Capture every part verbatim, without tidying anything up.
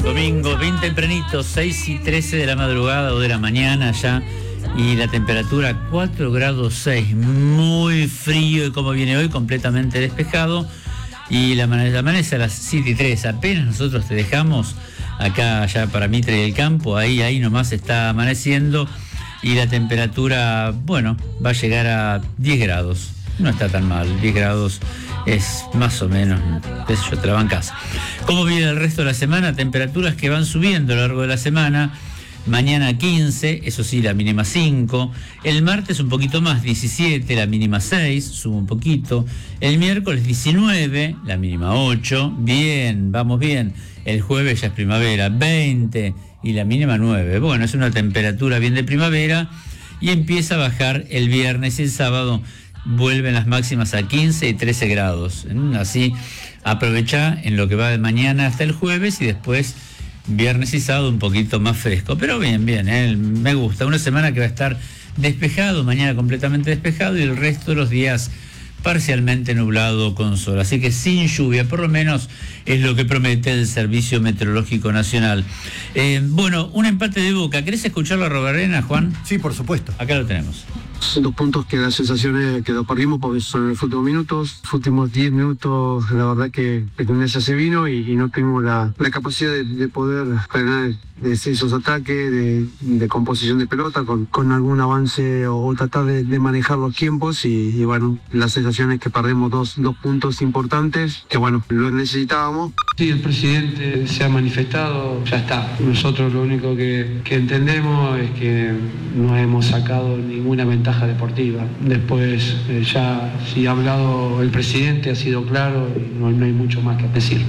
Domingo, bien tempranito, seis y trece de la madrugada o de la mañana ya, y la temperatura cuatro grados seis, muy frío, y como viene hoy, completamente despejado, y la amanece a las siete y tres, apenas nosotros te dejamos acá ya para Mitre y el Campo, ahí, ahí nomás está amaneciendo, y la temperatura, bueno, va a llegar a diez grados, no está tan mal, diez grados es más o menos, qué sé yo, te la bancás. ¿Cómo viene el resto de la semana? Temperaturas que van subiendo a lo largo de la semana. Mañana quince, eso sí, la mínima cinco. El martes un poquito más, diecisiete, la mínima seis, sube un poquito. El miércoles diecinueve, la mínima ocho. Bien, vamos bien. El jueves ya es primavera, veinte y la mínima nueve. Bueno, es una temperatura bien de primavera, y empieza a bajar el viernes y el sábado. Vuelven las máximas a quince y trece grados. Así aprovecha en lo que va de mañana hasta el jueves, y después viernes y sábado un poquito más fresco. Pero bien, bien, ¿eh? Me gusta. Una semana que va a estar despejado, mañana completamente despejado, y el resto de los días parcialmente nublado con sol. Así que sin lluvia, por lo menos es lo que promete el Servicio Meteorológico Nacional. Eh, bueno, un empate de Boca. ¿Querés escucharlo a Robarena, Juan? Sí, por supuesto. Acá lo tenemos. Dos puntos que las sensaciones que lo perdimos porque son en los últimos minutos. Los últimos diez minutos, la verdad que el Tendencia se vino y, y no tuvimos la, la capacidad de, de poder frenar de esos ataques, de, de composición de pelota, con, con algún avance o, o tratar de, de manejar los tiempos. Y, y bueno, las sensaciones que perdemos dos, dos puntos importantes, que bueno, lo necesitábamos. Sí, el presidente se ha manifestado, ya está. Nosotros lo único que, que entendemos es que no hemos sacado ninguna ventaja deportiva. Después eh, ya si ha hablado el presidente, ha sido claro, y no, no hay mucho más que decir.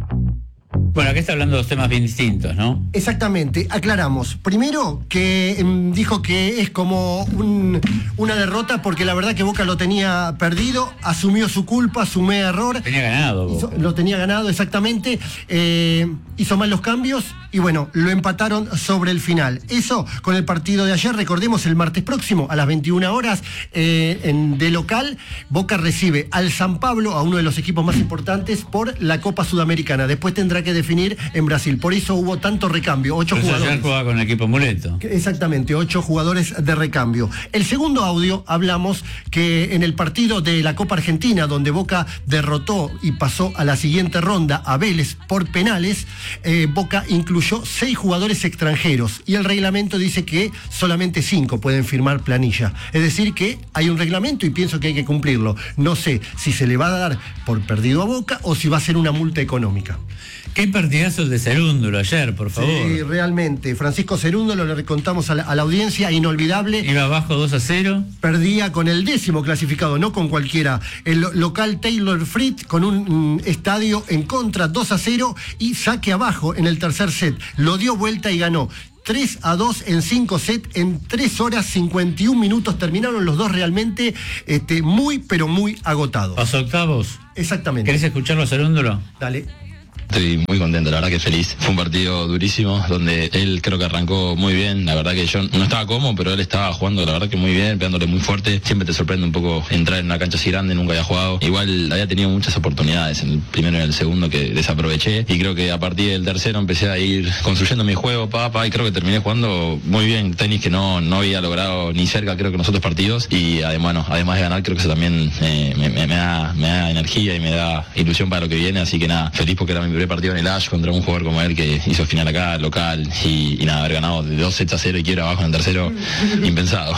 Bueno, acá está hablando de dos temas bien distintos, ¿no? Exactamente, aclaramos. Primero, que eh, dijo que es como un, una derrota porque la verdad que Boca lo tenía perdido, asumió su culpa, asumió error. Tenía ganado. Hizo, lo tenía ganado, exactamente. Eh, hizo mal los cambios y bueno, lo empataron sobre el final. Eso con el partido de ayer, recordemos, el martes próximo a las veintiuna horas, eh, en, de local, Boca recibe al San Pablo, a uno de los equipos más importantes, por la Copa Sudamericana. Después tendrá que definir en Brasil. Por eso hubo tanto recambio, ocho Pero jugadores. Ayer jugaba con el equipo muleto. Exactamente, ocho jugadores de recambio. El segundo audio, hablamos que en el partido de la Copa Argentina, donde Boca derrotó y pasó a la siguiente ronda a Vélez por penales, eh, Boca incluyó seis jugadores extranjeros y el reglamento dice que solamente cinco pueden firmar planilla. Es decir, que hay un reglamento y pienso que hay que cumplirlo. No sé si se le va a dar por perdido a Boca o si va a ser una multa económica. Qué partidazo el de Cerúndolo ayer, por favor. Sí, realmente. Francisco Cerúndolo, le recontamos a la, a la audiencia, inolvidable. Iba abajo dos a cero. Perdía con el décimo clasificado, no con cualquiera. El lo, local Taylor Fritz con un mm, estadio en contra, dos a cero, y saque abajo en el tercer set. Lo dio vuelta y ganó. tres a dos en cinco sets, en tres horas cincuenta y un minutos. Terminaron los dos realmente este, muy, pero muy agotados. ¿Pasó octavos? Exactamente. ¿Querés escucharlo a Cerúndolo? Dale. Estoy muy contento, la verdad que feliz. Fue un partido durísimo, donde él creo que arrancó muy bien. La verdad que yo no estaba cómodo, pero él estaba jugando la verdad que muy bien, pegándole muy fuerte. Siempre te sorprende un poco entrar en una cancha así grande, nunca había jugado. Igual había tenido muchas oportunidades en el primero y en el segundo que desaproveché. Y creo que a partir del tercero empecé a ir construyendo mi juego, pa, pa, y creo que terminé jugando muy bien. Tenis que no, no había logrado ni cerca, creo que en los otros partidos. Y además, bueno, además de ganar, creo que eso también eh, me, me, me, da, me da energía y me da ilusión para lo que viene. Así que nada, feliz porque era mi primer partido en el Ash contra un jugador como él que hizo final acá, local, y, y nada, haber ganado de dos sets a cero y quiero abajo en el tercero, impensado.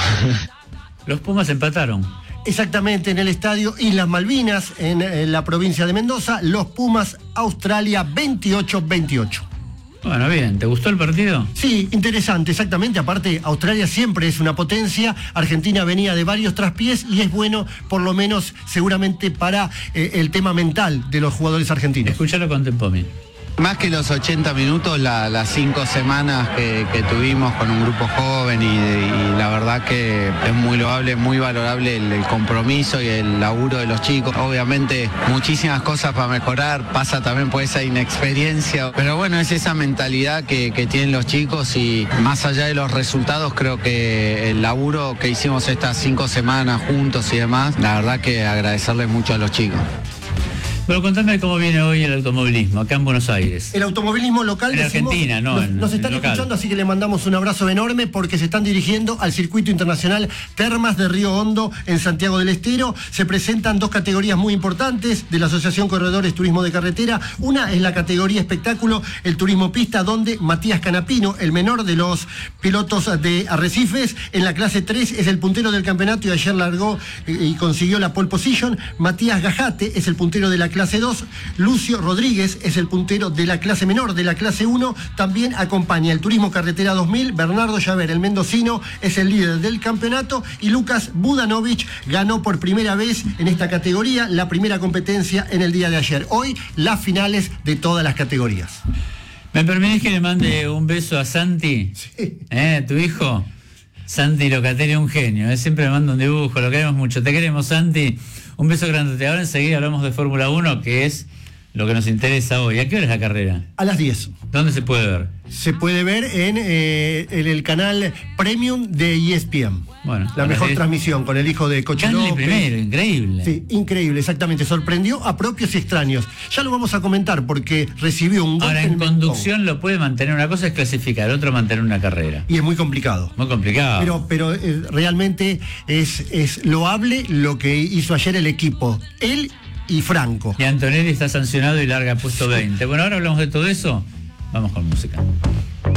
Los Pumas empataron. Exactamente, en el estadio Islas Malvinas, en, en la provincia de Mendoza, los Pumas, Australia, veintiocho veintiocho. Bueno, bien, ¿te gustó el partido? Sí, interesante, exactamente. Aparte, Australia siempre es una potencia. Argentina venía de varios traspiés y es bueno, por lo menos, seguramente para eh, el tema mental de los jugadores argentinos. Escuchalo con Tempomi. Más que los ochenta minutos, la, las cinco semanas que, que tuvimos con un grupo joven y, y la verdad que es muy loable, muy valorable el, el compromiso y el laburo de los chicos. Obviamente muchísimas cosas para mejorar, pasa también por esa inexperiencia, pero bueno, es esa mentalidad que, que tienen los chicos y más allá de los resultados, creo que el laburo que hicimos estas cinco semanas juntos y demás, la verdad que agradecerle mucho a los chicos. Bueno, contame cómo viene hoy el automovilismo acá en Buenos Aires. El automovilismo local en decimos, Argentina, no, nos, en, nos están en escuchando, local. así que le mandamos un abrazo enorme porque se están dirigiendo al circuito internacional Termas de Río Hondo en Santiago del Estero. Se presentan dos categorías muy importantes de la Asociación Corredores Turismo de Carretera. Una es la categoría espectáculo, el turismo pista, donde Matías Canapino, el menor de los pilotos de Arrecifes, en la clase tres es el puntero del campeonato y ayer largó y consiguió la pole position. Matías Gajate es el puntero de la clase dos. Lucio Rodríguez es el puntero de la clase menor, de la clase uno. También acompaña el Turismo Carretera dos mil. Bernardo Llaver, el mendocino, es el líder del campeonato. Y Lucas Budanovich ganó por primera vez en esta categoría la primera competencia en el día de ayer. Hoy las finales de todas las categorías. ¿Me permitís que le mande un beso a Santi? Sí. ¿Eh? ¿Tu hijo? Santi Locatelli, un genio. ¿eh? Siempre me manda un dibujo, lo queremos mucho. Te queremos, Santi. Un beso grande. Ahora enseguida hablamos de Fórmula uno, que es lo que nos interesa hoy. ¿A qué hora es la carrera? A las diez. ¿Dónde se puede ver? Se puede ver en, eh, en el canal Premium de E S P N. Bueno, la mejor es... transmisión con el hijo de Coche Canle López. primero, increíble. Sí, increíble, exactamente. Sorprendió a propios y extraños. Ya lo vamos a comentar porque recibió un gol. Ahora, en, en conducción lo puede mantener. Una cosa es clasificar, otra mantener una carrera. Y es muy complicado. Muy complicado. Pero, pero eh, realmente es, es loable lo que hizo ayer el equipo. Él y Franco. Y Antonelli está sancionado y larga puesto veinte. Bueno, ahora hablamos de todo eso. Vamos con música.